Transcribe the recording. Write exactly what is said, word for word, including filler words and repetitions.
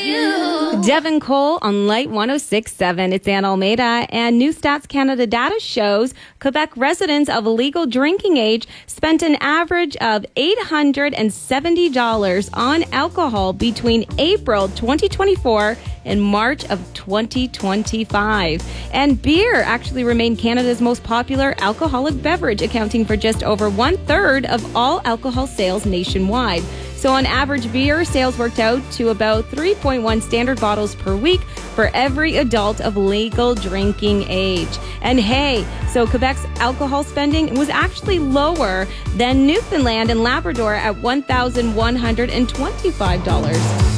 Devin Cole on Light one oh six point seven. It's Ann Almeida, and New Stats Canada data shows Quebec residents of legal drinking age spent an average of eight hundred seventy dollars on alcohol between April twenty twenty-four and March of twenty twenty-five. And beer actually remained Canada's most popular alcoholic beverage, accounting for just over one-third of all alcohol sales nationwide. So on average, beer sales worked out to about three point one standard bottles per week for every adult of legal drinking age. And hey, so Quebec's alcohol spending was actually lower than Newfoundland and Labrador at one thousand one hundred twenty-five dollars.